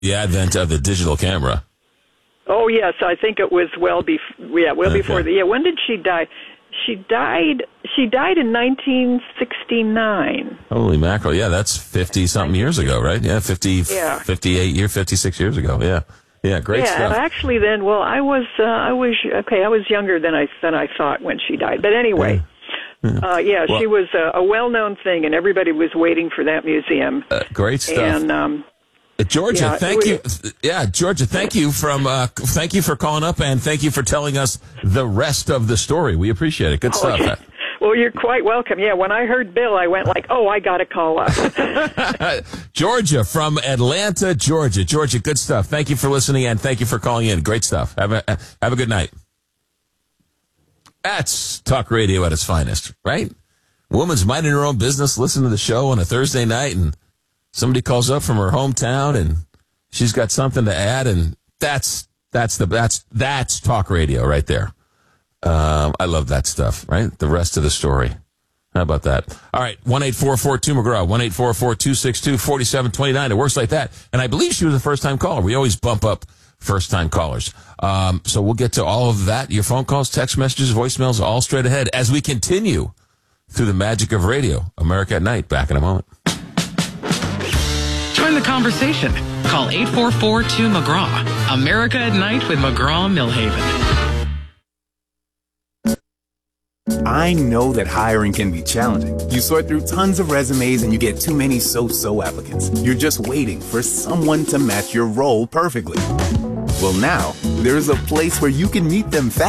the advent of the digital camera. Oh, yes, I think it was well before the. Yeah, when did she die? She died in 1969. Holy mackerel! Yeah, that's 50-something years ago, right? Yeah, 58 years, 56 years ago. Yeah, great stuff. Yeah, and actually, then, well, I was younger than I thought when she died. But anyway, she was a well-known thing, and everybody was waiting for that museum. Great stuff. And Georgia, thank you. Yeah, Georgia, thank you for calling up, and thank you for telling us the rest of the story. We appreciate it. Good stuff. Okay. Well, you're quite welcome. Yeah, when I heard Bill, I went like, I got to call up. Georgia from Atlanta, Georgia. Georgia, good stuff. Thank you for listening, and thank you for calling in. Great stuff. Have a good night. That's talk radio at its finest, right? Woman's minding her own business, listening to the show on a Thursday night, and somebody calls up from her hometown, and she's got something to add, and that's talk radio right there. I love that stuff, right? The rest of the story. How about that? All right, 1-844-2-McGraw, 1-844-262-4729. It works like that. And I believe she was a first-time caller. We always bump up first-time callers. So we'll get to all of that. Your phone calls, text messages, voicemails, all straight ahead as we continue through the magic of radio. America at Night. Back in a moment. Join the conversation. Call 844-2-McGraw. America at Night with McGraw Millhaven. I know that hiring can be challenging. You sort through tons of resumes and you get too many so-so applicants. You're just waiting for someone to match your role perfectly. Well, now, there's a place where you can meet them fast.